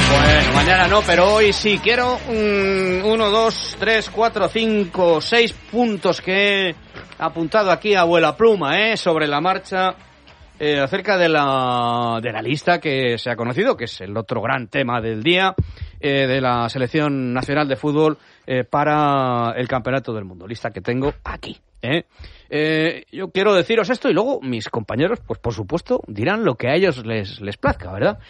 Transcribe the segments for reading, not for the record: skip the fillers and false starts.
Bueno, mañana no, pero hoy sí. Quiero 1, 2, 3, 4, 5, 6 puntos que he apuntado aquí a vuela pluma, sobre la marcha, acerca de la lista que se ha conocido, que es el otro gran tema del día, de la Selección Nacional de Fútbol para el Campeonato del Mundo. Lista que tengo aquí, yo quiero deciros esto y luego mis compañeros, pues por supuesto, dirán lo que a ellos les plazca, ¿verdad?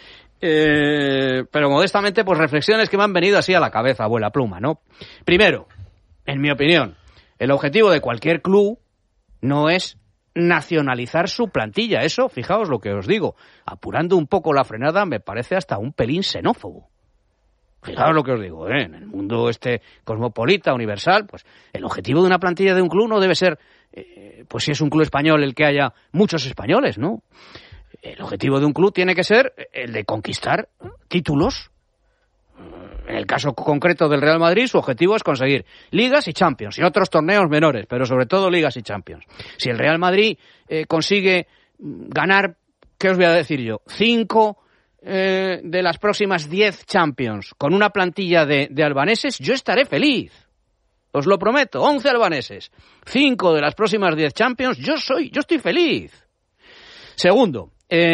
Pero modestamente, pues reflexiones que me han venido así a la cabeza, abuela pluma, ¿no? Primero, en mi opinión, el objetivo de cualquier club no es nacionalizar su plantilla. Eso, fijaos lo que os digo, apurando un poco la frenada, me parece hasta un pelín xenófobo. Fijaos lo que os digo, en el mundo cosmopolita, universal, pues el objetivo de una plantilla de un club no debe ser, pues si es un club español, el que haya muchos españoles, ¿no? El objetivo de un club tiene que ser el de conquistar títulos. En el caso concreto del Real Madrid, su objetivo es conseguir ligas y Champions y otros torneos menores, pero sobre todo ligas y Champions. Si el Real Madrid consigue ganar, ¿qué os voy a decir yo? 5 de las próximas 10 Champions con una plantilla de albaneses, yo estaré feliz. Os lo prometo, 11 albaneses, 5 de las próximas 10 Champions, yo estoy feliz. Segundo,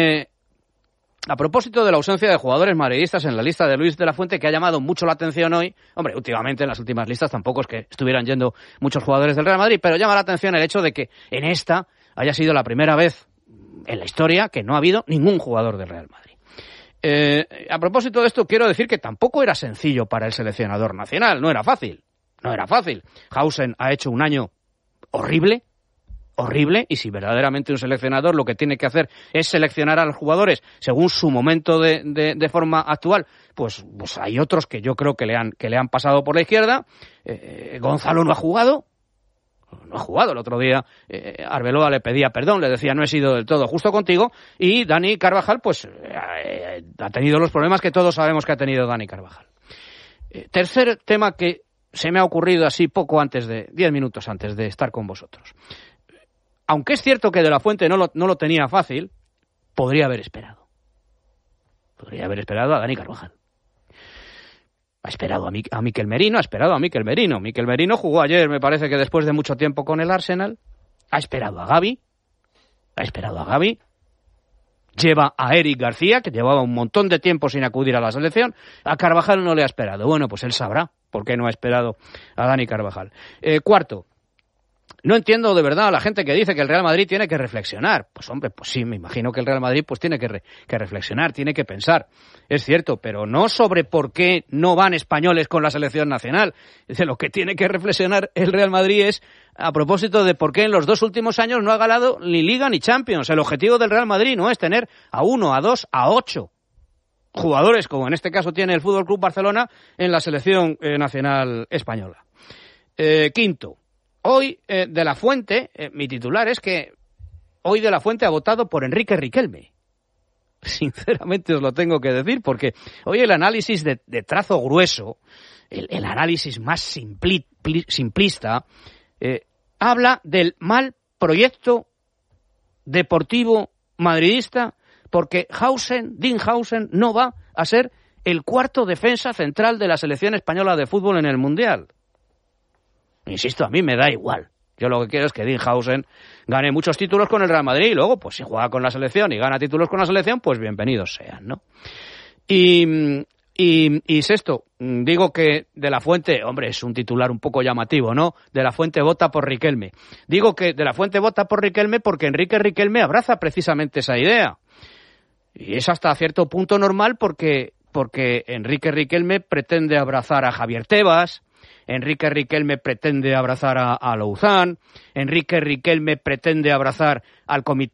a propósito de la ausencia de jugadores madridistas en la lista de Luis de la Fuente, que ha llamado mucho la atención hoy. Hombre, últimamente en las últimas listas tampoco es que estuvieran yendo muchos jugadores del Real Madrid, pero llama la atención el hecho de que en esta haya sido la primera vez en la historia que no ha habido ningún jugador del Real Madrid. A propósito de esto, quiero decir que tampoco era sencillo para el seleccionador nacional, no era fácil. Hausen ha hecho un año horrible, y si verdaderamente un seleccionador lo que tiene que hacer es seleccionar a los jugadores según su momento de forma actual, pues hay otros que yo creo que le han pasado por la izquierda. Gonzalo no ha jugado el otro día. Arbeloa le pedía perdón, le decía no he sido del todo justo contigo, y Dani Carvajal pues ha tenido los problemas que todos sabemos que ha tenido Dani Carvajal. Tercer tema que se me ha ocurrido así 10 minutos antes de estar con vosotros. Aunque es cierto que De la Fuente no lo tenía fácil, podría haber esperado. A Dani Carvajal. Ha esperado a Mikel Merino, Mikel Merino jugó ayer, me parece que después de mucho tiempo con el Arsenal. Ha esperado a Gavi. Lleva a Eric García, que llevaba un montón de tiempo sin acudir a la selección. A Carvajal no le ha esperado. Bueno, pues él sabrá por qué no ha esperado a Dani Carvajal. Cuarto, no entiendo de verdad a la gente que dice que el Real Madrid tiene que reflexionar. Pues hombre, pues sí, me imagino que el Real Madrid pues tiene que reflexionar, tiene que pensar. Es cierto, pero no sobre por qué no van españoles con la selección nacional. Lo que tiene que reflexionar el Real Madrid es a propósito de por qué en los 2 últimos años no ha ganado ni Liga ni Champions. El objetivo del Real Madrid no es tener a 1, a 2, a 8 jugadores, como en este caso tiene el Fútbol Club Barcelona en la selección nacional española. Quinto, hoy De la Fuente, mi titular es que hoy De la Fuente ha votado por Enrique Riquelme. Sinceramente os lo tengo que decir, porque hoy el análisis de trazo grueso, el análisis más simplista, habla del mal proyecto deportivo madridista, porque Dean Hausen no va a ser el cuarto defensa central de la selección española de fútbol en el Mundial. Insisto, a mí me da igual. Yo lo que quiero es que Dean Hausen gane muchos títulos con el Real Madrid y luego, pues si juega con la selección y gana títulos con la selección, pues bienvenidos sean, ¿no? Y sexto, digo que De la Fuente, hombre, es un titular un poco llamativo, ¿no? De la Fuente vota por Riquelme. Digo que De la Fuente vota por Riquelme porque Enrique Riquelme abraza precisamente esa idea. Y es hasta cierto punto normal porque Enrique Riquelme pretende abrazar a Javier Tebas, Enrique Riquelme pretende abrazar a Louzán, Enrique Riquelme pretende abrazar al comité